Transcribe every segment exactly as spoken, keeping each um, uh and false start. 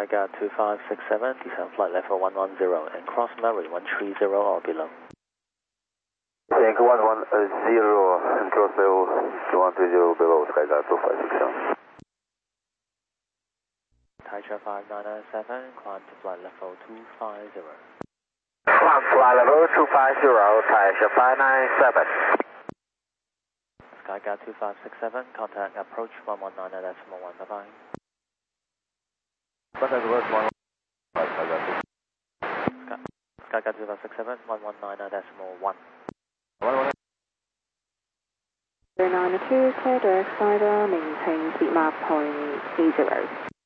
I got two five six seven, descend flight level one one zero, and cross Mary one three zero or below. Tank one one zero, and cross level one three zero below, Skyguard two five six seven. Taichung five nine nine seven, climb to flight level two five zero. Climb flight level two five zero, Taichung five nine seven. Skyguard two five six seven, contact approach one one nine decimal one, bye bye. Contact approach one one Skyguard two five six seven, one one nine decimal one. zero nine two, clear direct fiber, maintain speed map point three zero.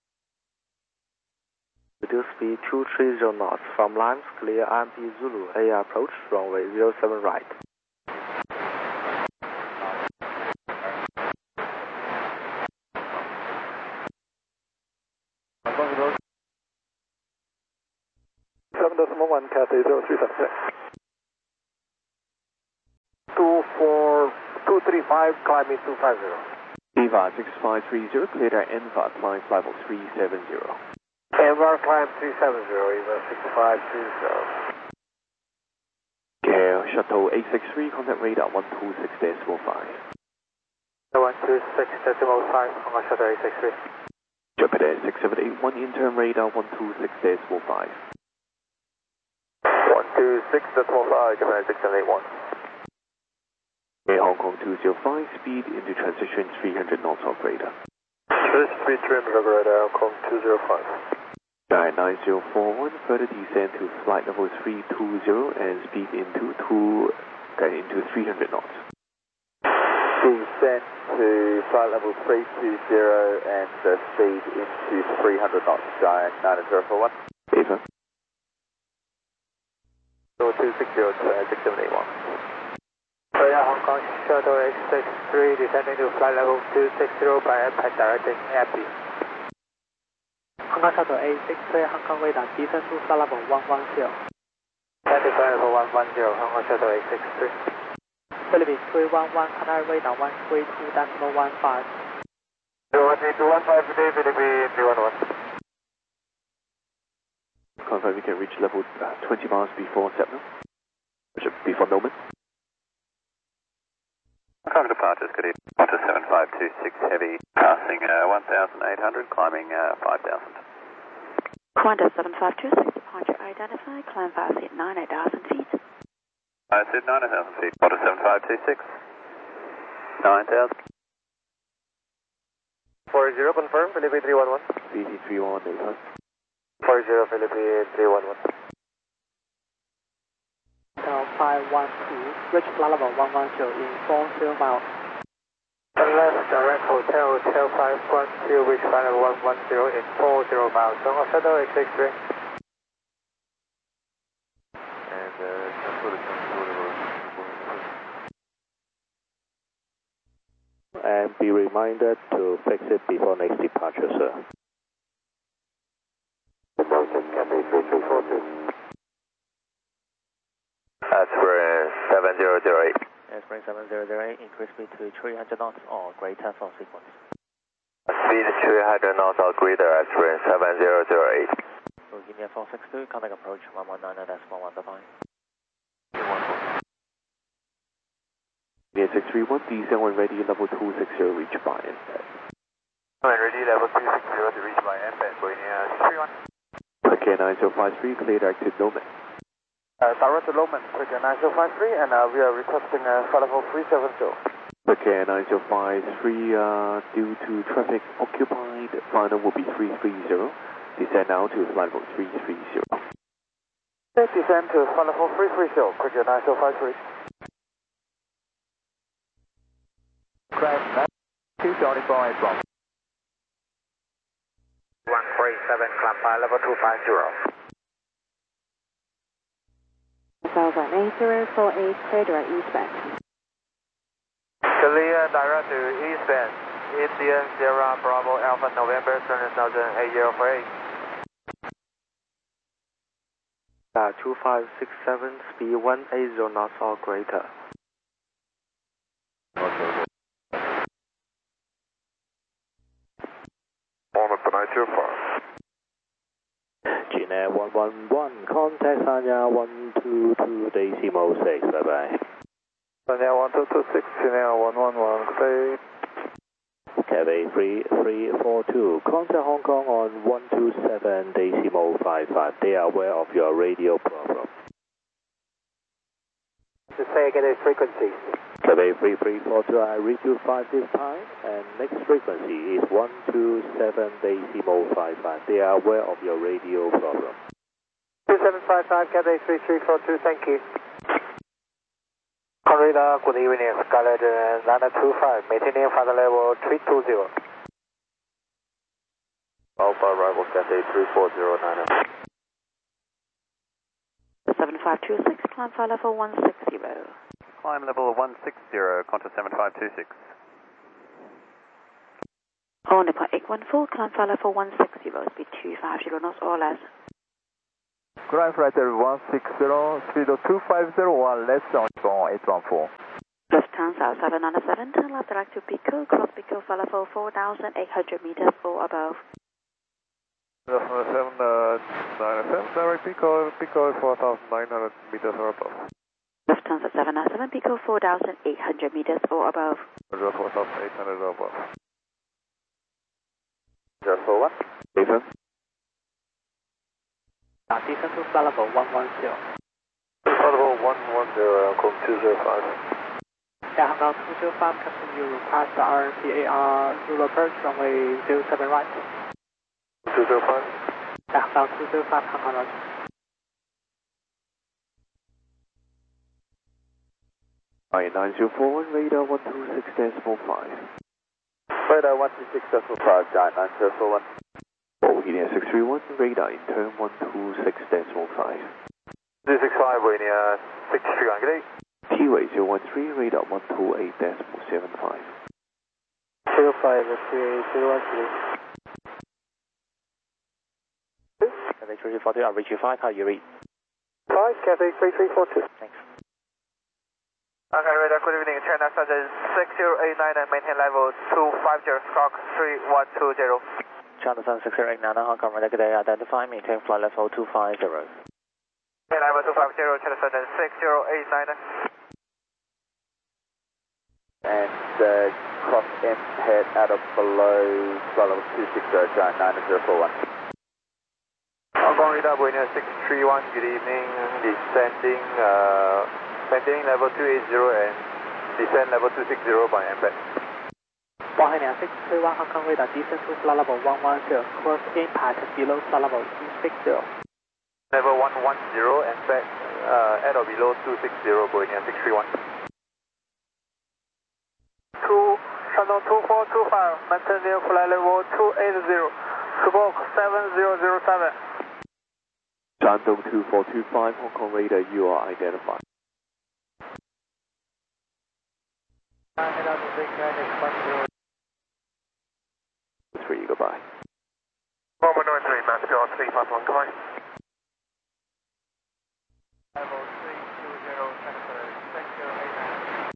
Reduce speed two three zero knots from Limes, clear I M P Zulu, A approach, runway zero seven right. seven decimal one, Cathay zero three seven six. two four two three five, climbing two five zero. Eva six five three zero, clear to Enva, climb level three seven zero. Enva climb three seven zero, Eva six five three zero. Care, shuttle eight six three, contact radar one two six decimal five. one two six decimal five, contact shuttle eight six three. Jupiter six seven eight one, interim radar one two six decimal five. one two six decimal five, Japan six seven eight one. Air Hong Kong two zero five, speed into transition three hundred knots of radar. This is three trim radar, Hong Kong two zero five. Sky nine zero four one, further descend to flight level three two zero and speed into two, uh, into three hundred knots. Descend to flight level three two zero and uh, speed into three hundred knots, Sky nine zero four one. Eva. zero two six zero, six seven eight one. Radar Hong Kong shuttle eight six three, descending to flight level two six zero by impact directing M B. Hong Kong shuttle eight six three, Hong Kong radar descend to flight level one one zero. Descend to flight level one one zero, Hong Kong shuttle eight six three. Philippines three one one, contact radar one three two decimal one five. one three two one five, Philippines three one one. Confirm we can reach level uh, twenty miles before September. Before Noman. Confirm departures, good evening. Qantas seven five two six heavy, passing uh, one thousand eight hundred, climbing uh, five thousand. Qantas seven five two six, departure identified, climb fast at nine thousand feet. I said nine thousand feet. Qantas seven five two six. nine thousand. four zero, confirm, Philippines three one one. B T three one one, Eva. four zero, Philippines three one one. five one two, reach flight level one one zero in four zero miles. Left direct hotel, hotel five one two, reach flight level one one zero in four zero miles. Hong Kong shuttle eight six three. And uh, transfer the transfer. And be reminded to fix it before next departure, sir. Cathay three three four two. That's for seven zero zero eight. Spring seven zero zero eight, increase speed to three hundred knots or greater for sequence. Speed three hundred knots or greater at spring seven zero zero eight. Virginia four six two, contact approach one one nine decimal one, bye bye. India six three one, descend when ready, level two six zero, reach by impact. When ready, level two six zero to reach by impact, Virginia six three one. Okay, nine zero five three, clear direct to Noman. Uh, direct to Loman, Quicker nine zero five three, and uh, we are requesting uh, flight level three seven zero. Okay, nine zero five three, uh, due to traffic occupied, final will be three three zero. Descend now to flight level three three zero. Descend to flight level three three zero, Quicker nine zero five three. Crash two Johnny Boy from one three seven, climb flight level two five zero. Alpha eight zero four eight, clear direct eastbound. Clear direct to eastbound. Indian Sierra Bravo Alpha November seven thousand eight zero four eight. Uh, two five six seven, speed one eighty knots or greater. Okay. On up to nine zero five. Air one one one, contact Sanya one two two decimal six, bye bye. Sanya one two two six, Air one one one, good day. Cathay three three four two, contact Hong Kong on one two seven decimal five five. They are aware of your radio problem. Just say again the frequency. Cathay three three four two, I read you five this time, and next frequency is one two seven decimal five five. They are aware of your radio problem. two seven five five, Cathay three three four two, thank you. Radar, good evening, Skyline nine two five, maintaining flight level three two zero. Alpha arrival Cathay three four zero nine. seven five two six, climb flight level one six zero. Climb level one six zero, contour seven five two six. Only point eight one four, climb flight level one six zero, speed two five zero knots or less. Climb flight level one six zero, speed two five zero one, less than eight one four. Lufthansa seven nine seven, turn left direct to Pico, cross Pico flight level four thousand eight hundred meters or above. seven nine seven, direct Pico, Pico four thousand nine hundred meters or above. Lufthansa seven nine seven, Pico four thousand eight hundred meters or above. four thousand eight hundred or above. zero four one. Nathan? Descend to flight level one one zero. Flight level one one zero, Hong Kong two zero five. Air Hong Kong two zero five, custom you request the R P A R Euro approach runway zero seven right. two zero five. Air Hong Kong two zero five, Hong Kong Roger. I nine zero four one, radar one two six decimal five. Radar one two six decimal five, nine zero four one. Bohemia six three one, radar in turn one two six decimal five. two six five, Bohemia six three one, good day. T-Way zero one three, radar one two eight decimal seven five. zero five three zero one three. Cathay three three four two, I'll reach you five, how you read? five, Cathay three three four two. Thanks. Okay, radar, good evening. China Southern six zero eight nine and maintain level two five zero, stroke three one two zero. China Sun six zero eight nine, Hong Kong radar, good day, identify, maintain flight level two five zero. Maintain level two five zero, China Southern six zero eight nine. And uh, cross M head out of below flight level two six zero, giant nine zero four one. Hong Kong radar, Boeing six three one, good evening. Descending, uh, maintaining level two eight zero and descend level two six zero by M P E T. Bohemia six three one, Hong Kong radar, descend to flight level one one zero, cross impact below flight level two six zero. Level one one zero and back uh, at or below two six zero, Boeing six three one. two, Shandong two four two five, maintaining flight level two eight zero, stroke seven zero zero seven. Shandong two four two five, Hong Kong radar, you are identified. Three, goodbye. one one nine three, Max Yacht three five one, goodbye. Level three two zero, center six zero eight nine.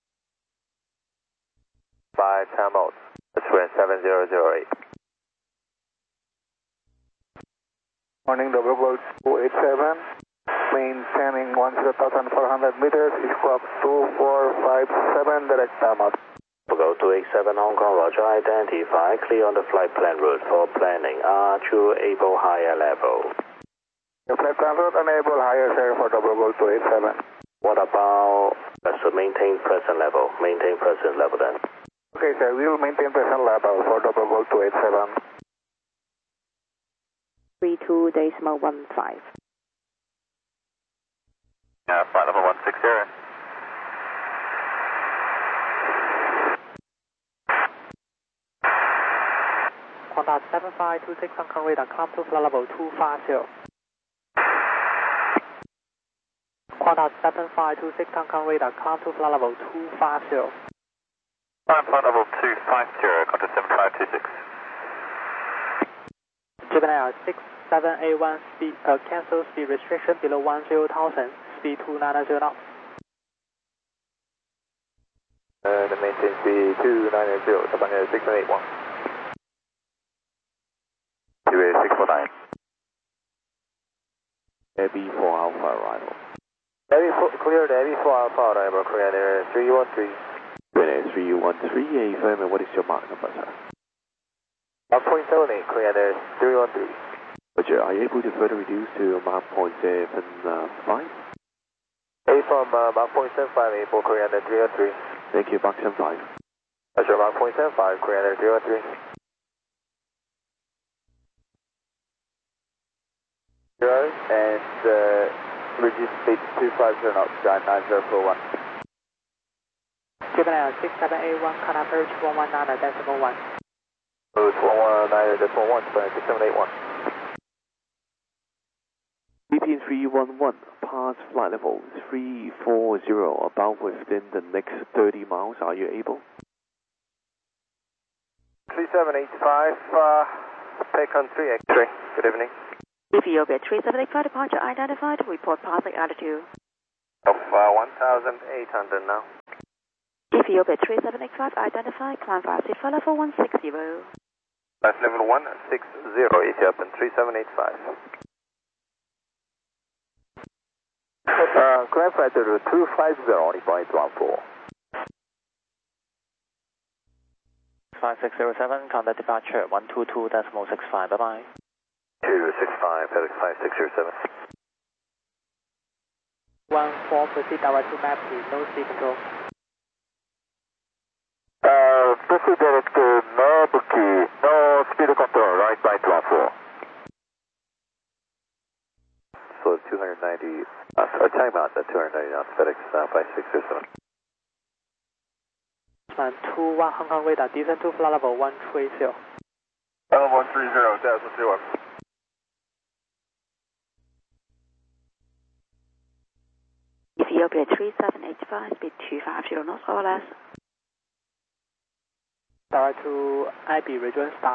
Five time out. That's when seven zero zero eight. Morning, double globe two eight seven. Maintaining one zero thousand four hundred meters, squawk two four five seven, direct time out. Go two eight seven Hong Kong, Roger, identify, clear on the flight plan route for planning, R two able higher level. The flight plan route enable higher sir for double globe two eight seven. What about, uh, so maintain present level, maintain present level then. Okay sir, we will maintain present level for double globe two eight seven. three two decimal one five. Yeah, flight level one six zero. Contact seven five two six, Hong Kong radar, climb to flight level two five zero. Contact seven five two six, Hong Kong radar, climb to flight level two five zero. Climb flight level two five zero, contact seven five two six. Gemini six seven eight one, speed, uh, cancel speed restriction below one zero thousand, speed two nine zero knots. And uh, maintain speed two nine zero, Tabanga six eight one. Two eight six four nine. Air B four Alpha arrival. Air B four, clear the Air B four Alpha arrival, Korean Air three one three. Korean Air three one three, affirm, and what is your mark number, sir? one point seven eight, Korean Air three one three. Roger, are you able to further reduce to Mach point seven five? A from uh, Mach point seven five, A for Korean Air three one three. Thank you, Mach seven five. Roger, Mach point seven five, Korean Air three one three. Zero, and uh, reduce speed to two five zero knots, ground nine zero four one. Gemini six seven eight one, can approach one one nine decimal one. Approach one one nine decimal one, six seven eight one. V P three one one, pass flight level three four zero, about within the next thirty miles, are you able? three seven eight five, uh, Pecon three X-ray, good evening. Ethiopia three seven eight five, departure identified, report passing altitude. Of uh, one thousand eight hundred now. Ethiopia three seven eight five, identified, climb fast, flight level one six zero. Flight level one six zero, Ethiopian three seven eight five. Uh, climb flight to two five zero, only point one four. five six zero seven, contact departure one two two decimal six five, bye bye. two six five, FedEx five six zero seven. one four, proceed direct to map, no speed control. Uh, proceed direct to Nobuki, no speed control, right by one four. So two ninety, uh, sorry, time out at two ninety knots, FedEx uh, five six zero seven. And two one, Hong Kong radar, descend to flight level one three zero. Level one three zero, Delta three one. Ethiopia three seven eight five, speed two five zero knots or less. Direct to I B region star.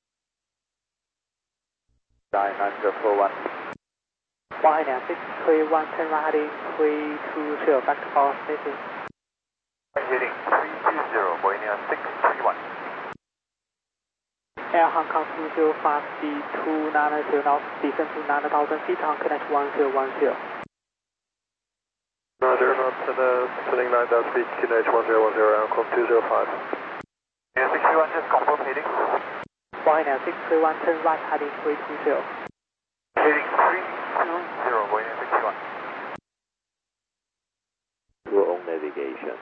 nine nine zero four one. one six three one, turn right heading three two zero, back to power station. Heading three two zero, Boeing six three one. Air Hong Kong two zero five, speed two nine zero knots, descend to nine thousand feet, on connect one zero one zero. Roger, not to the setting nine thousand feet, Q N H one zero one zero, Air Hong Kong two zero five. Air six three one, just confirm heading. Boeing six three one, turn right heading three two zero. Heading three two zero, Boeing six three one. Your own navigation.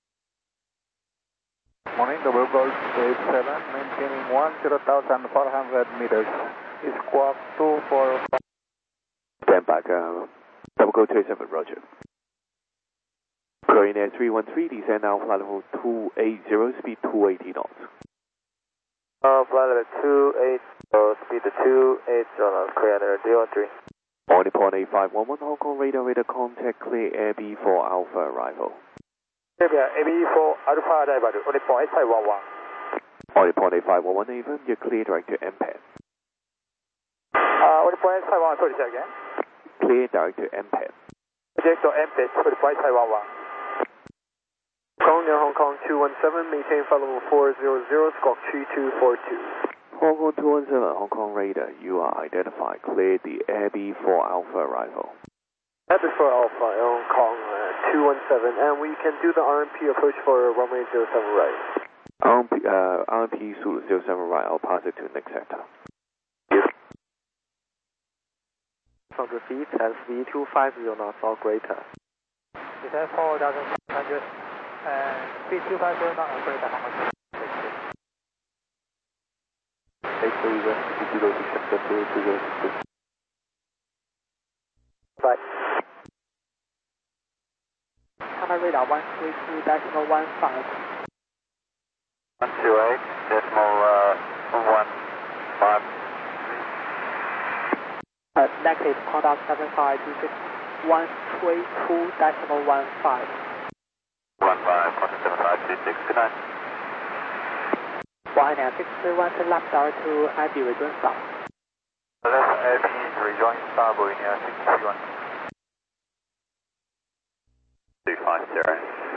Morning, double gold eight seven, maintaining one zero thousand four hundred meters. Is squawk two four five. Stand back, uh, double go two seven, roger. Korean Air three one three, descend now, flight level two eighty, speed two eighty knots. Uh, flight level two eighty, speed two eighty knots, Korean Air three one three. Only point eight five one one, Hong Kong radar, radar contact, clear Air B four Alpha arrival. Air B four Alpha arrival, only point eight five one one. Only point eight five one one, even, you're clear direct to M P A D. Uh, only point eight five one, sorry, say again. Clear direct to M P A D. Project to M P A D, only point eight five one one. Hong Kong, Hong Kong two one seven, maintain flight level four zero zero, squawk three two four two. Hong Kong two one seven, Hong Kong radar, you are identified, clear the Air B four Alpha arrival. Air B four Alpha, Hong Kong uh, two one seven, and we can do the R M P approach for runway zero seven right. R M P, uh, R M P Zulu zero seven right, I'll pass it to the next sector. From the feet, has V two five zero knots or greater. Descend four thousand five hundred, and speed two five zero knots or greater. Take the reverse, to go to sector two two zero six two. Bye. Camera radar one three two decimal one five. one two eight decimal uh, one five. Uh, negative, contact seven five two six one three two decimal one five. one five, contact seven five two six, good night. Boeing six three one, turn left direct to I B region south. Left Air B rejoin star, Boeing six three one. two five zero.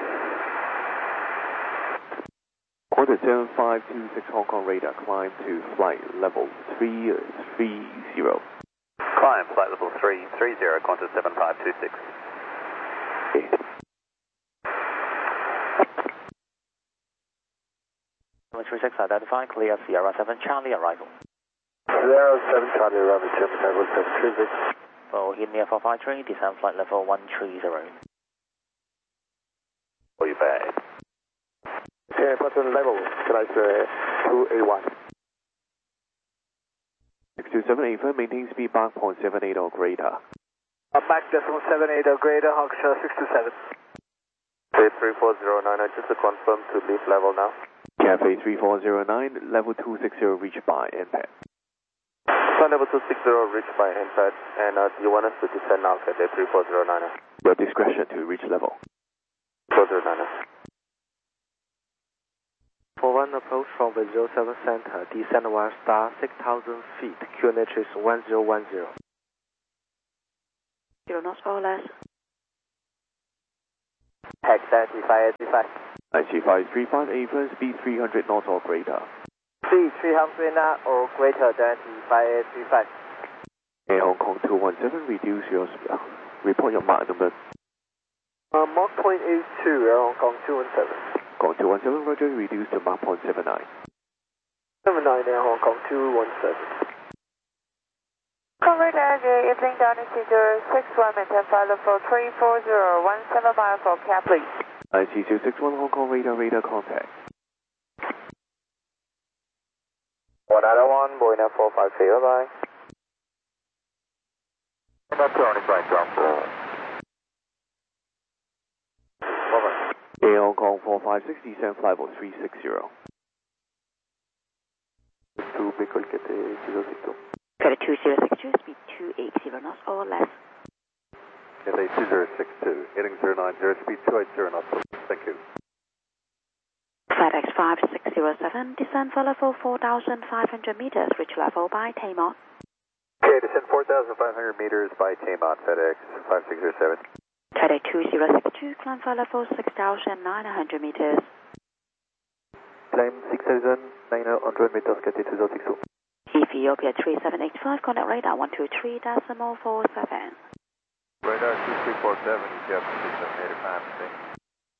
Quarter seven five two six Hong Kong radar, climb to flight level three three zero. Climb flight level three three zero, Qantas seven five two six. seven three six identify, clear Sierra seven Charlie arrival. Sierra seven Charlie arrival, German Cargo seven three six. For India four five three, descend flight level one three zero. For you back. Yeah, button level, flight two eight one. six two seven eight five, maintain speed Mach zero point seven eight or greater. Uh, Mach decimal seven eight or greater, Hawkshire six two seven. three four zero nine, just to confirm to leave level now. Cafe three four zero nine, level two six zero reached by N P A D. Flight level two six zero reached by N P A D, and uh, you want us to descend now, Cafe three four zero nine. Your discretion to reach level. four zero nine. For one approach from the zero seven center, descend one star six thousand feet, Q N H is one zero one zero. Zero knots or less. Hex ninety-five eighty-five. ninety-five three five eight five, speed three hundred knots or greater. Speed three hundred knots or greater than ninety-five eighty-five. Air Hong Kong two one seven, reduce your speed. Report your Mach number. Uh, Mach zero point eight two, Air Hong Kong two one seven. Kong two one seven, Roger, reduce to Mach zero point seven nine. seven nine, Air Hong Kong two one seven. Correct, Air evening down to zero six one, maintain flight level three four zero one seven miles for cap, please. I C two six one, Hong Kong radar, radar contact. one nine one, Boeing four five three, bye-bye. Not turning right, ground four. Over. Air Hong Kong four five six, descend flight level three six zero. two, Bicol, Kete zero six two. Credit two zero six two, speed two eight zero knots or less. Kete two zero six two, heading zero nine zero, speed two eight zero knots. Thank you. FedEx five six zero seven, descend for level four thousand five hundred meters, reach level by Taymont. Okay, descend four thousand five hundred meters by Taymont, FedEx five six zero seven. Credit two zero six two, climb for level six thousand nine hundred meters. Climb six thousand nine hundred meters, Kete two zero six two. Ethiopia three seven eight five, contact radar one two three decimal four seven. Radar two three four seven, Ethiopia three seven eight five, thank you.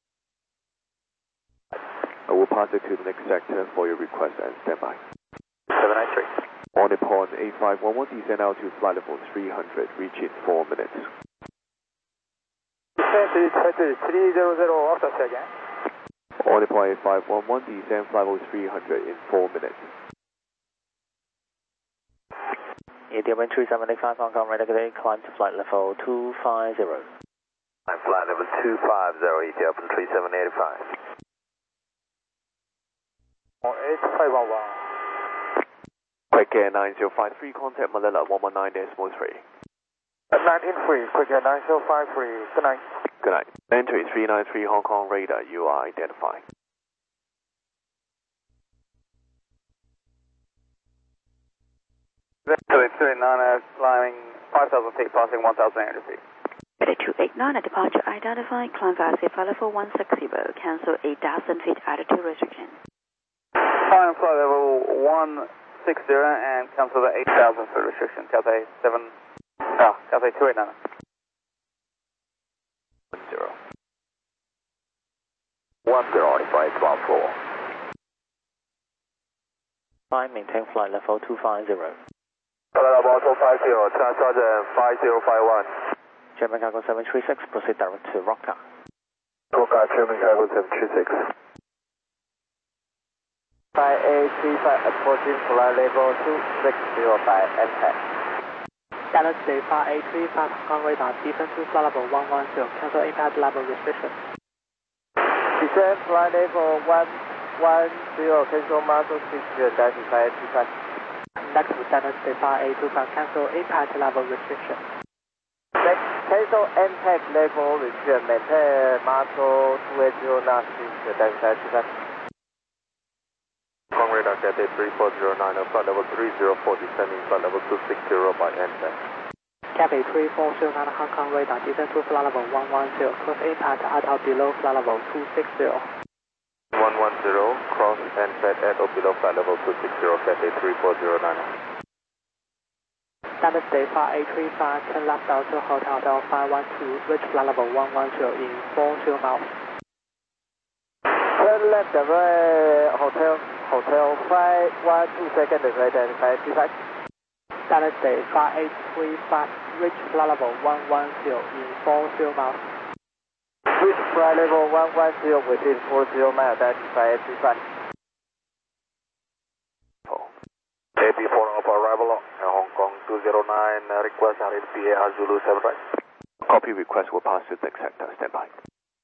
I will pass it to the next sector for your request and standby. seven nine three. On the port eight five one one, descend out to flight level three hundred, reach in four minutes. three hundred, after second. On the port eight five one one, descend flight level three hundred in four minutes. Ethiopian three seven eight five, Hong Kong radar today, climb to flight level two five zero. I'm flight level two five zero, Ethiopian three seven eight five. eight five one one. Quick Air nine zero five three, contact Manila one one nine decimal three. nineteen three, quick air nine zero five three, good night. Good night. Entry three nine three Hong Kong radar, you are identified. two eight two eight nine, climbing five thousand feet, passing one thousand eight hundred feet. Credit two eight nine, at departure identified, climb fast flight level one six zero, cancel eight thousand feet altitude restriction. Climb flight level one six zero and cancel the eight thousand foot restriction, Cathay seven, ah, Cathay two eight nine. one zero. one zero, flight twelve four. Climb, maintain flight level two five zero. Flight level two five zero, transfer five zero five one. German Cargo seven three six, proceed direct to Roca. Roca, German Cargo seven three six. five eight three five, approaching flight level two six zero by N P A D. Galaxy five eight three five, Hong Kong radar, descend to flight level one one zero, cancel N P A D level restriction. Descend flight level one one zero, cancel Master six zero, five eight five. Next to Galaxy five eight two five, cancel N P A D level restriction. Next, cancel N P A D level restriction, maintain Master two eight zero, not six zero, five eight five. Hong Kong radar, Cathay three four zero nine, flight level three zero four, descending flight level two six zero by N P A D. Cathay three four zero nine, Hong Kong radar, descend to flight level one one zero, cross N P A D at or below flight level two six zero. one one zero, cross N P A D at or below flight level two six zero, Cathay three four zero nine. Dallas Day five eight three five, turn left out to Hotel Hotel five one two, reach flight level one one zero in forty miles. Turn left away, Hotel Hotel five one two, second is identified, T five. Dallas Day five eight three five, reach flight level one one zero in forty miles. Reach flight level one one zero within forty miles, identified, T five. A B four of arrival on Hong Kong two zero nine, uh, request R P A Zulu seven right. Copy, request will pass to the sector, stand by.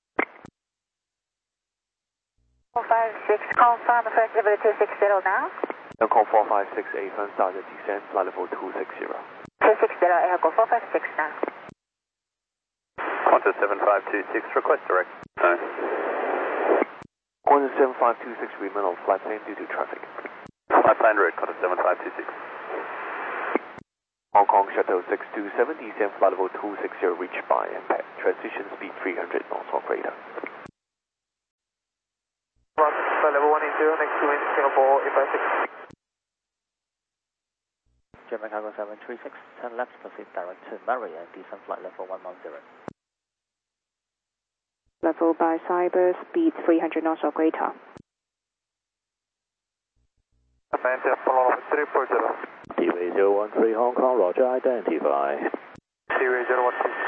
four five six, confirm flight level two six zero now. Hong Kong four five six, affirm started descent, flight level two six zero. two six zero, Hong Kong four five six now. Qantas seven five two six, request direct. No. Qantas seven five two six, remain on flight plan due to traffic. My plan route, Qantas seven five two six. Hong Kong Shuttle six two seven, descent flight level two six zero, reached by impact. Transition speed three hundred knots or greater. Flight level one eight zero, next to wind Singapore eight five six. German Cargo seven three six, turn left, proceed direct to Murray and descend flight level one one zero. Level by Cyber, speed three hundred knots or greater. triple zero. T-Way zero one three Hong Kong, roger, identify. T-Way zero one two.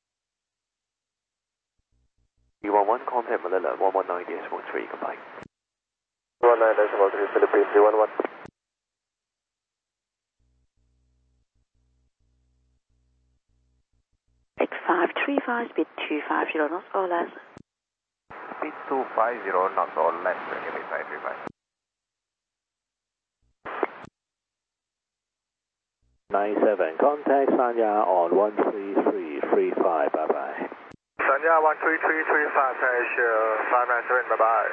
E one one, contact Manila one one nine decimal three, goodbye. one nine decimal three, Philippines three one one. X five three five, speed two five zero knots or less. Speed two five zero knots or less, X five three five. nine seven, contact Sanya on one three three three five, bye bye. Sanya one three three three five, Paris five nine seven, bye bye.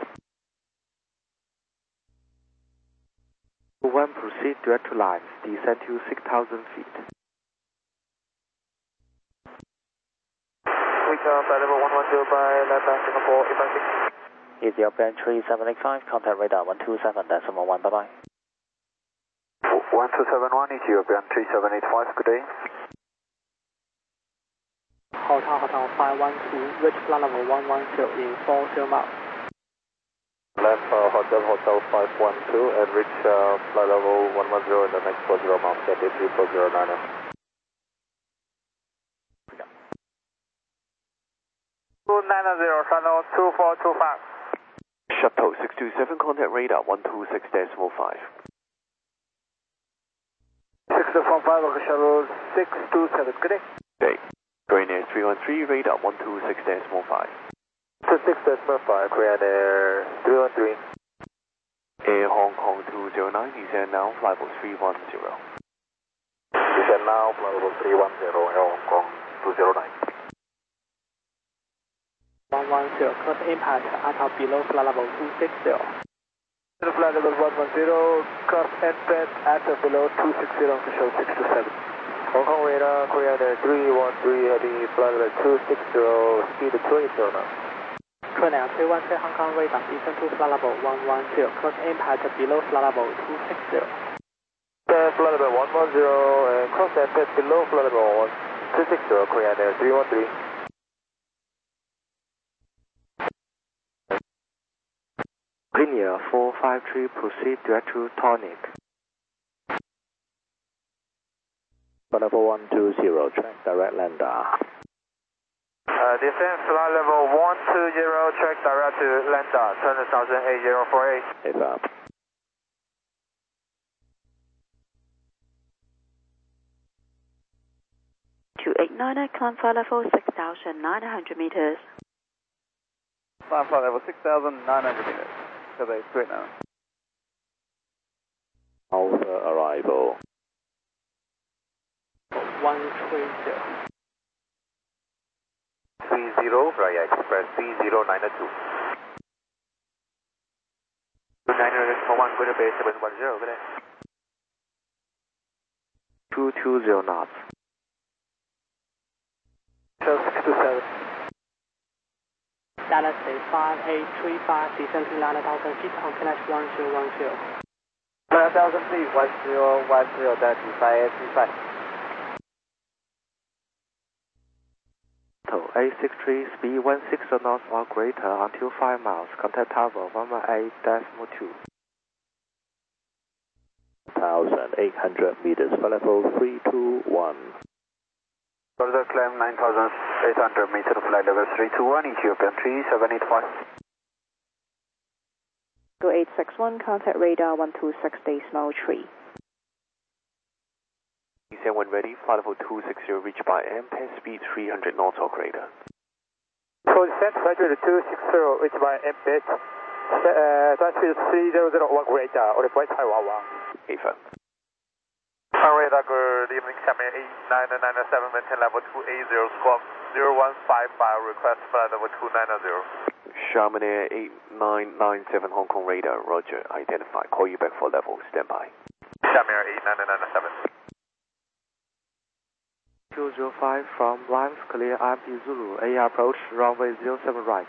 one, proceed direct to lines, descend to six thousand feet. Return flight level one one zero by left Singapore eight five six. Ethiopian three seven eight five, contact radar one two seven decimal one, bye bye. one two seven one, Ethiopian three seven eight five, good day. Hotel Hotel five one two, reach flight level one one zero in forty miles. Left uh, Hotel Hotel five one two and reach uh, flight level one one zero in the next forty miles, get it three four zero nine. two nine zero, channel two four two five. Shuttle six two seven, contact radar one two six decimal five. six two four five, shuttle six two seven, good day. Day. Korean Air three one three, radar one two six decimal five. two six decimal five, Korean Air three one three. Air Hong Kong two zero nine, descend now, flight level three one zero. Descend now, flight level three one zero, Air Hong Kong two zero nine. one one zero, close impact at or below flight level two six zero. Flight level one one zero, cross impact at or below two six zero, show six two seven. Hong Kong radar, Korean Air three one three, heading flight level two six zero, speed twenty now. Korean Air three one three Hong Kong radar, descend to flight level one one zero, close impact below flight level two six zero. Flight level one one zero, and cross impact below flight level two six zero, Korean Air three one three. Linear four five three, proceed direct to Tonic. Level one two zero, track direct lander. Uh, descend flight level one two zero, track direct to Landa, turn one thousand eight zero four eight. If up. two eight nine, climb flight level six thousand nine hundred meters. Climb flight level six thousand nine hundred meters. Okay, straight now. Alpha arrival. one three zero. three zero, Raya Express three zero nine two. nine zero one, good day, base seven one zero, good day. two two zero knots. Show six two seven. Dallas Day five eight three five, descend to nine thousand feet on Connect one zero one zero. one thousand feet, one zero one zero, Delta five three five. A six three, speed one six knots or greater until five miles. Contact tower one one eight decimal two. one thousand eight hundred meters, flight level three two one. Further climb nine thousand eight hundred meters, flight level three two one, Ethiopian three seven eight five. Go eight six one, contact radar one two six decimal three. Descend when ready, flight level two six zero, reach by M P E speed three hundred knots or greater. For descent, flight level two six zero, reach by M P E, uh, transfer three hundred or greater, or request five one one. Affirm. Radar, good evening, Camry eight nine nine seven, maintain level two eight zero, squawk zero one five five, request flight level two nine zero. Charmin Air eight nine nine seven, Hong Kong radar, roger, identify, call you back for level, standby. Camry eight nine nine seven. two zero five from Limes, clear I M P Zulu, A approach, runway zero seven right.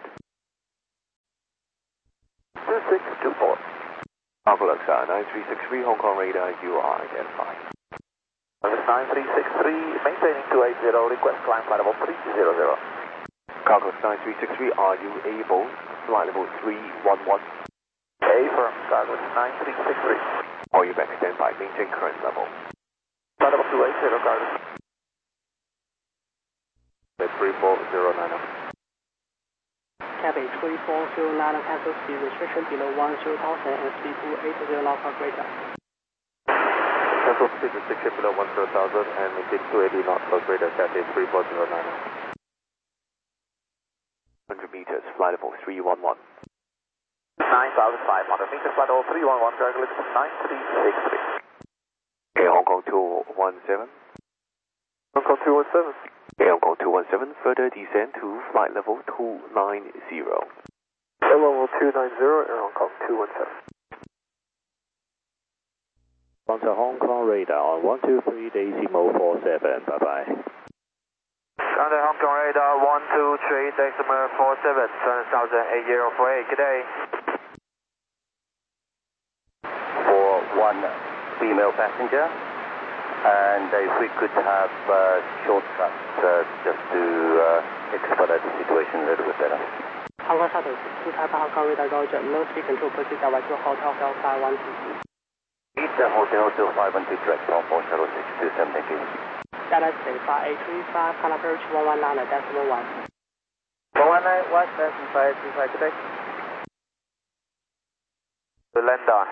two six two four. Alpha Luxor nine three six three, Hong Kong radar, you are identified. nine three six three, maintaining two eight zero, request climb flight level three zero zero. Cargo nine three six three, are you able, flight level three one one? Affirm, Cargo nine three six three. Call you back, standby, maintain current level. Flight level two eight zero, Cargo. three four zero nine. Cabin three four zero nine, cancel speed restriction below one zero thousand and speed two eight zero knots or greater. Cancel speed restriction below one zero thousand and maintain two eighty knots or greater, Cathay three four zero nine. one hundred meters, flight level three one one. nine thousand five hundred meters, flight level three one one, Cargo nine three six three. Air Hong Kong two one seven. Hong Kong two one seven. Air Hong Kong two one seven, further descend to flight level two nine zero. Air level two nine zero, Air Hong Kong two one seven. Contact Hong Kong radar on one two three decimal four seven, bye bye. Contact Hong Kong radar one two three decimal four seven, seven thousand eight zero four eight, good day. For one female passenger, and if we could have uh, shortcuts uh, just to uh, expedite the situation a little bit better. Hong Kong Shuttle two type Hong Kong radar, roger, low speed control, proceed direct to Hotel Hotel five one two. Eat the Hotel Hotel five one two direct from for Shuttle six two seven, thank you. Data state five eight three five, Canada approach one one nine decimal one. one one nine, one seven five three five, good day. To land on.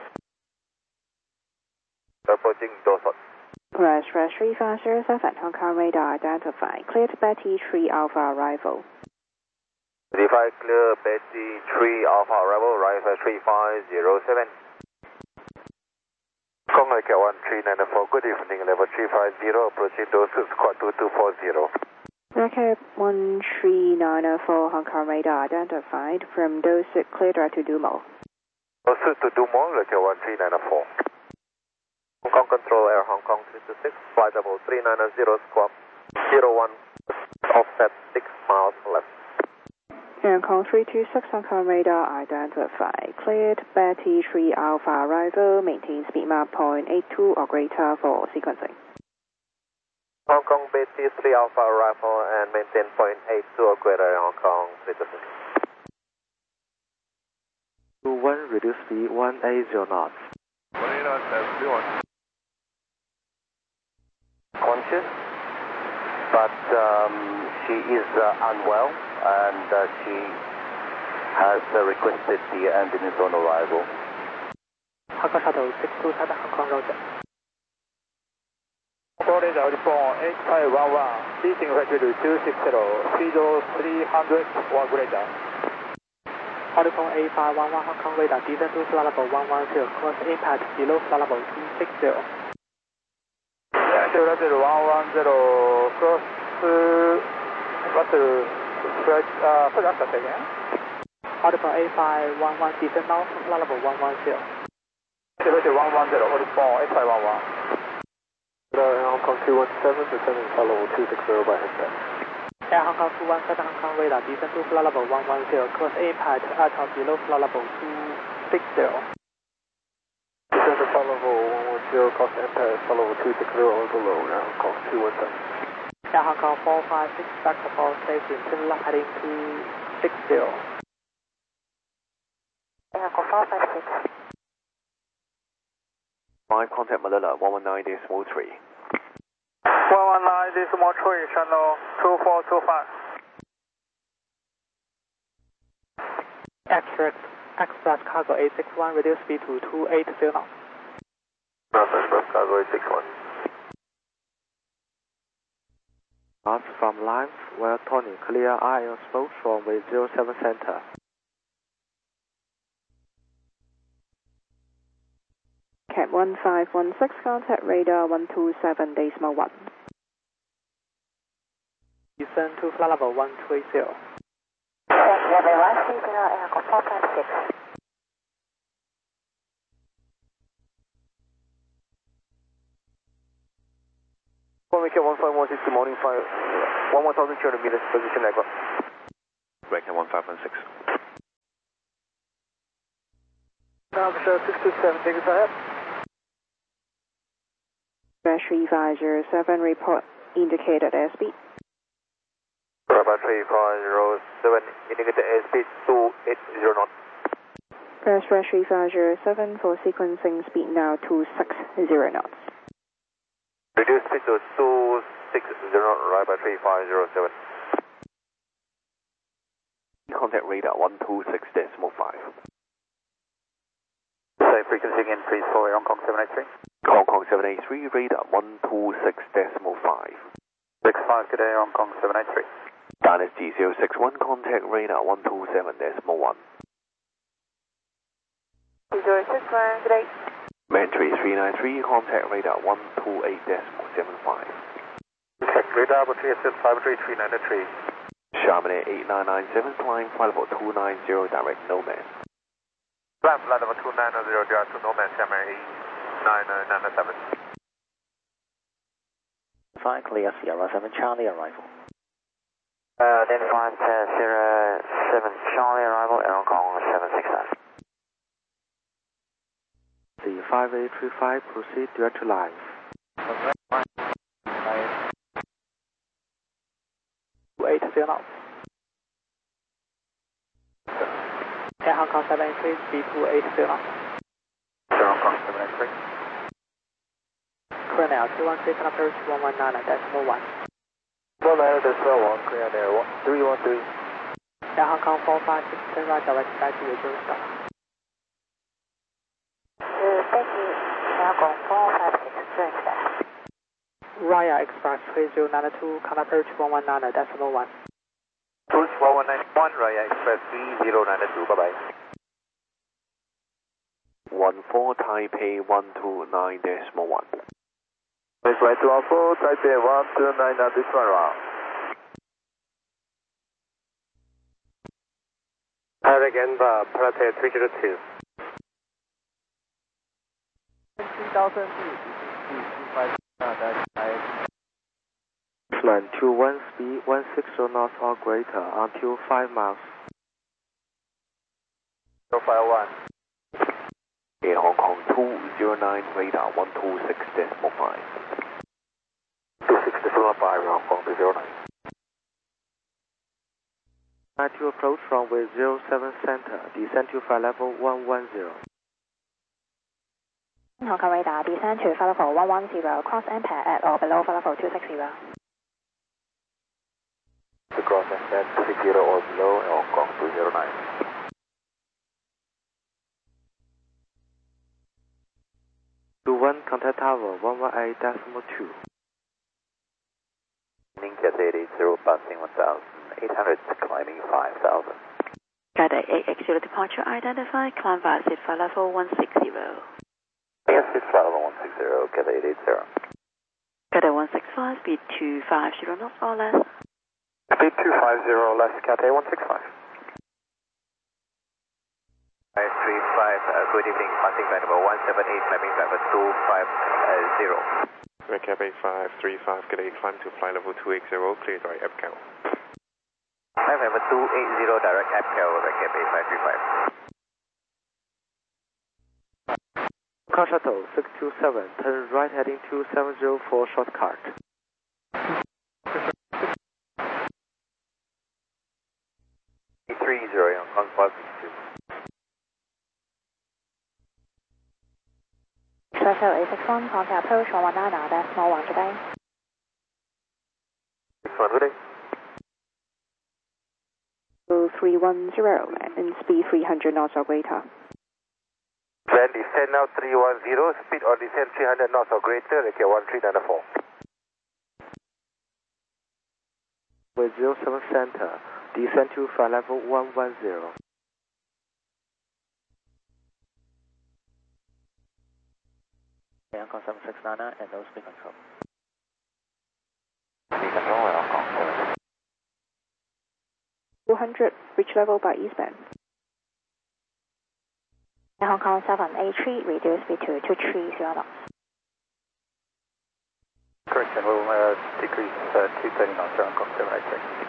Approaching Dorset. Press press three five zero seven, Hong Kong radar identified. Cleared Betty three Alpha arrival. Verify clear Betty three Alpha arrival, arrival three five zero seven. Kong Lake one three nine four, good evening, level three five zero, approaching Dorset squad two two four zero. Record one three nine four, Hong Kong radar identified. From Dorset, clear direct to Dumo. Dorset to Dumo, Record one three nine four. Hong Kong Control Air Hong Kong three two six, flight level three nine zero, squawk zero one, offset six miles left. Air Hong Kong three two six, Hong Kong radar identified. Cleared Betty three Alpha arrival, maintain speed map point eight two or greater for sequencing. Hong Kong Betty three Alpha arrival and maintain point eight two or greater Hong Kong three two six. two one, reduce speed one eight zero knots. one eight knots, that's three one. Conscious, but um, she is uh, unwell and uh, she has uh, requested the ambulance on arrival. Hong Kong Shuttle six two type Hong Kong roger. Hong Kong radar respond eight five one one, seating altitude two six zero, speed three hundred or greater. Hong Kong eight five one one, Hong Kong radar descend to flight level one one zero, cross impact below flight level two six zero. Zero zero one one zero, cross, uh, what the, uh, put up that again. Hong Kong eight five one one, descend now to flight level one one zero. Zero zero one one zero, respond eight five one one. Hong Kong two one seven, descending flight level two six zero by headset. Air Hong Kong two one seven, Hong Kong radar descend to flight level one one zero, cross impact at or below flight level two six zero. Descend to flight level one one zero, cross impact, flight level two six zero or below, Air Hong Kong two one seven. Air Hong Kong four five six, back to Paul Station, similar heading to six zero. Air Hong Kong four five six. five, contact Manila, one one nine decimal three. one one nine decimal three, channel two four two five. Express, Express Cargo eight six one, reduce speed to two eight zero knots. Express Cargo eight six one. Pass from lines, well Tony, clear I L S approach from with zero seven center. Cat one five one six, contact radar one two seven decimal one. Descend to flight level one two eight zero. Level one three zero, Air Hong Kong four five six. Cat one five one six, good morning, five, one one thousand two hundred meters, position aircraft. Cat one five one six. Now, show six two seven, take us ahead. three five zero seven, report indicated airspeed. Bravo three five zero seven, indicated airspeed two eight zero knots. Press three five zero seven for sequencing speed now two six zero knots. Reduce speed to two six zero, right by three five zero seven. Contact radar one two six decimal five. Say frequency again, please, for Hong Kong seven eight three. Hong Kong seven eight three, radar one two six decimal five. six five, good day, Hong Kong seven eight three. Dynasty zero six one, contact radar one two seven decimal one. zero six one, good day. Mantry three nine three, contact radar one two eight decimal seven five. Check radar, but three six five three three nine three. Charmanet eight nine nine seven, flying flight level two nine zero, direct Nomad. Flight flight level two nine zero, direct to Nomad, Charmanet eight nine nine seven. Fine, clear, Sierra seven Charlie, arrival. Uh, then five, Sierra seven Charlie, arrival, Air Hong Kong seven six nine. The five eight three five, proceed direct to live. two eight zero knots. Air Hong Kong seven eight three, speed two eight zero knots. Air Hong Kong seven eight three. Clear now, two one six, approach one one nine decimal one. one nine decimal one, clear there, three one three. Air Hong Kong four five six, turn right, direct back to your zero star. Thank you, Air Hong Kong four five six, direct back. Raya Express three zero nine two, can approach one one nine decimal one. Approach one one nine one, Raya Express three zero nine two, bye bye. one four, Taipei one two nine decimal one. Next flight two one four, Taipei one two nine, this one round. Have again, Pratt three zero two. three thousand Flight two one, speed one six zero knots or greater until five miles. zero five one. Air Hong Kong two zero nine, radar one two six decimal five. two six decimal five, Hong Kong two zero nine. Try to approach from with zero seven center, descend to flight level one one zero. Hong Kong radar, descend to flight level one one zero, cross impact at or below flight level two six zero. To cross impact two six zero or below, Hong Kong two zero nine. two one, contact tower one one eight decimal two. Cat eight eight zero, passing one thousand eight hundred, climbing five thousand. Cat eight eight zero departure identified, climb via seat flight level one six zero. Yes, it's flight level one six zero, Cat eight eight zero. Cat one six five, speed two five zero knots or less. Speed two five zero, less, Cat one six five. five three five, uh, good evening, passing flight number one seven eight, climbing flight number two five zero. Cap eight five three five, good day, climb to flight level two eight zero, clear direct A P C A L. Flight number two eight zero, direct A P C A L, Cap eight five three five. Kong Shuttle six two seven, turn right heading two seven zero for shortcut. three zero, Hong Kong five six two. Shuttle A six one, contact approach one one nine, decimal one today. six one, good day. three one zero and speed three hundred knots or greater. Then descend now three one zero, speed on descent three hundred knots or greater, okay, one three nine four. With zero seven center, descend to flight level one one zero. Hong Kong seven six nine and no speed control. Speed control, Hong Kong seven. two hundred, reach level by eastbound. Hong Kong seven eight three, reduce speed to two three zero knots. Correction, we'll uh, decrease uh, two thirty knots, Hong Kong seven eight three.